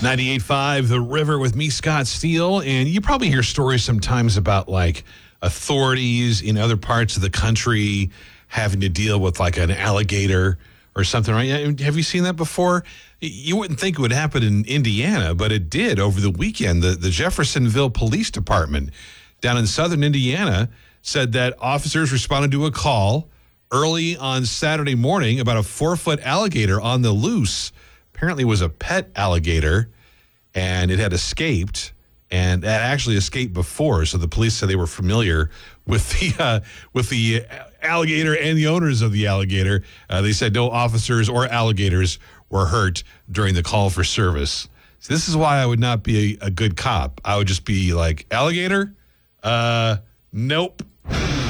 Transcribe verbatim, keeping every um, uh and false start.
ninety-eight point five The River with me, Scott Steele. And you probably hear stories sometimes about like authorities in other parts of the country having to deal with like an alligator or something, right? Have you seen that before? You wouldn't think it would happen in Indiana, but it did over the weekend. The, the Jeffersonville Police Department down in southern Indiana said that officers responded to a call early on Saturday morning about a four-foot alligator on the loose. Apparently it was a pet alligator, and it had escaped, and it actually escaped before. So the police said they were familiar with the uh, with the alligator and the owners of the alligator. Uh, they said no officers or alligators were hurt during the call for service. So this is why I would not be a, a good cop. I would just be like, alligator? Uh, nope.